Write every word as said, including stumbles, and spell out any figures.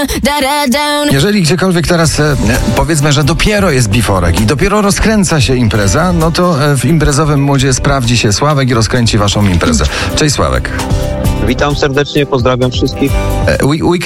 Jeżeli gdziekolwiek teraz e, powiedzmy, że dopiero jest biforek i dopiero rozkręca się impreza, no to e, w imprezowym modzie sprawdzi się Sławek i rozkręci waszą imprezę. Cześć Sławek. Witam serdecznie, pozdrawiam wszystkich. E, weekend